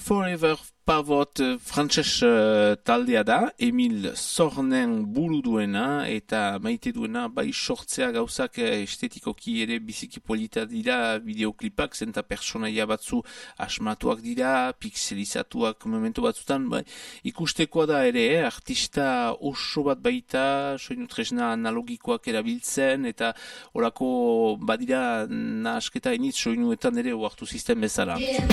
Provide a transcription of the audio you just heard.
Forever Pavot frantses taldea da, Emil Zornen buru duena eta maite duena bai sortzea gauzak estetikoki ere biziki polita dira bideoklipak, zenta personaia batzu asmatuak dira, pixelizatuak momentu batzutan, bai, ikustekoa da ere, artista oso bat baita, soinu tresna analogikoak erabiltzen, eta orako badira nahasketa initz soinuetan ere oartu sistem bezala.